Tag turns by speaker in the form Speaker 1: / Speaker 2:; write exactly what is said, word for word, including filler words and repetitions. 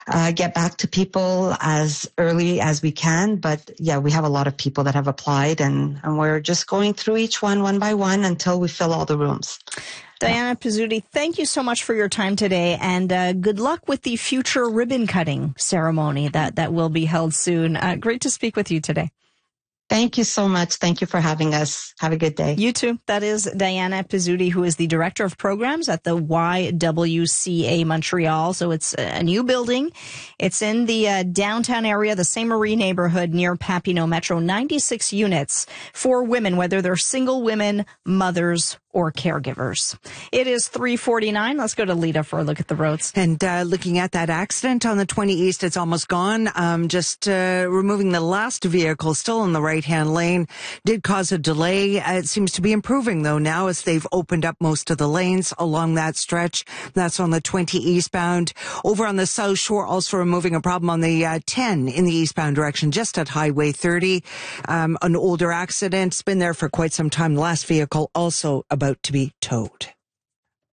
Speaker 1: uh, get back to people as early as we can. But yeah, we have a lot of people that have applied, and, and we're just going through each one one by one until we fill all the rooms.
Speaker 2: Diana Pizzuti, thank you so much for your time today, and uh, good luck with the future ribbon cutting ceremony that, that will be held soon. Uh, great to speak with you today.
Speaker 1: Thank you so much. Thank you for having us. Have a good day.
Speaker 2: You too. That is Diana Pizzuti, who is the Director of Programs at the Y W C A Montreal. So it's a new building. It's in the uh, downtown area, the Saint-Marie neighborhood near Papineau Metro. ninety-six units for women, whether they're single women, mothers, or caregivers. It is three forty-nine. Let's go to Lita for a look at the roads.
Speaker 3: And uh, looking at that accident on the twenty East, it's almost gone. Um, just uh, removing the last vehicle, still in the right-hand lane, did cause a delay. Uh, it seems to be improving, though, now as they've opened up most of the lanes along that stretch. That's on the twenty eastbound. Over on the South Shore, also removing a problem on the uh, ten in the eastbound direction, just at Highway thirty. Um, an older accident. It's been there for quite some time. The last vehicle also about to be towed.